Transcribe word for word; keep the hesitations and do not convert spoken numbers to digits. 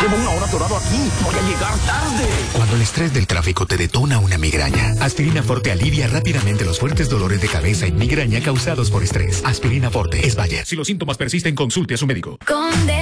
Llevo una hora atorado aquí. Voy a llegar tarde. Cuando el estrés del tráfico te detona una migraña, Aspirina Forte alivia rápidamente los fuertes dolores de cabeza y migraña causados por estrés. Aspirina Forte es Bayer. Si los síntomas persisten, consulte a su médico. Con